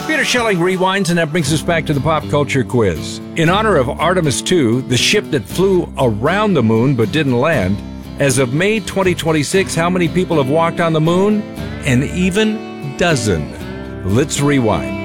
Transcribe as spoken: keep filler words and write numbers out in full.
Peter Schelling rewinds, and that brings us back to the pop culture quiz. In honor of Artemis two, the ship that flew around the moon but didn't land, as of May twenty twenty-six, how many people have walked on the moon? An even dozen. Let's rewind.